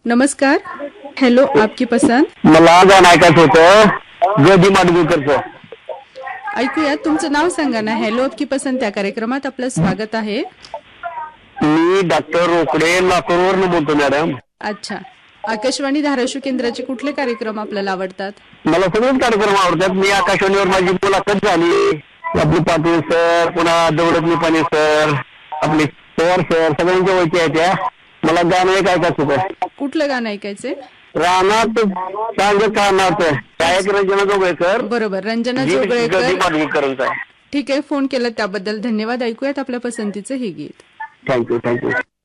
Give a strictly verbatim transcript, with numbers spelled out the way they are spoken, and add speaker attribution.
Speaker 1: नमस्कार. हॅलो, आपकी पसंद.
Speaker 2: मला गाणं ऐकायचं होतं गदी माडगुळकरचं.
Speaker 1: ऐकूया, तुमचं नाव सांगा ना. हॅलो आपकी पसंद त्या कार्यक्रमात आपलं स्वागत आहे.
Speaker 2: मी डॉक्टर रोकडे लातूरवरून बोलतो मॅडम.
Speaker 1: अच्छा. आकाशवाणी धाराशिव केंद्राचे कुठले कार्यक्रम आपल्याला आवडतात?
Speaker 2: मला सगळेच कार्यक्रम आवडतात. मी आकाशवाणीवर माझी मुलाखत झाली. आपली पाटील सर, पुन्हा दौलत निपाणी सर, आपले पवार सर, सगळ्यांच्या ओळखी आहेत त्या. मला गाणं एक ऐकायचं होतं.
Speaker 1: कुठलं गाणं ऐकायचंय?
Speaker 2: रानात सांग कानात, गायक रंजना जोगळेकर.
Speaker 1: बरोबर, रंजना
Speaker 2: गीत गदी
Speaker 1: जोगळेकर.
Speaker 2: माडगुळकरांचं आहे.
Speaker 1: ठीक आहे, फोन केला त्याबद्दल धन्यवाद. ऐकूयात आपल्या पसंतीचं हे गीत.
Speaker 2: Thank you thank you.